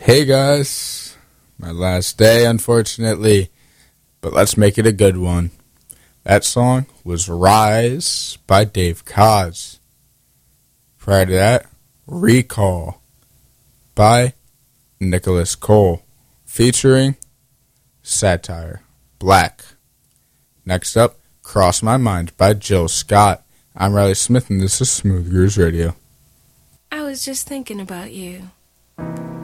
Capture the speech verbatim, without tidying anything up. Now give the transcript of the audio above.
Hey guys, my last day unfortunately, but let's make it a good one. That song was Rise by Dave Koz. Prior to that, Recall by Nicholas Cole, featuring Satire, Black. Next up, Cross My Mind by Jill Scott. I'm Riley Smith and this is Smooth Grooves Radio. I was just thinking about you.